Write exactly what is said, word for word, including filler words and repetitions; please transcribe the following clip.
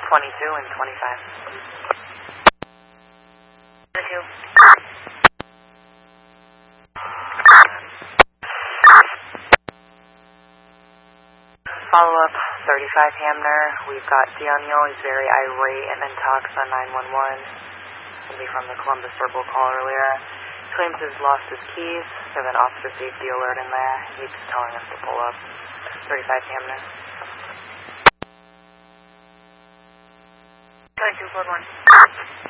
twenty-two and twenty-five. twenty-two. Follow up, thirty-five Hamner. We've got Daniel. He's very irate and then talks on nine one one. Going to be from the Columbus Circle call earlier. Claims he's lost his keys. We have an officer safety alert in there. He's telling us to pull up. thirty-five Hamner. twenty-two, code one.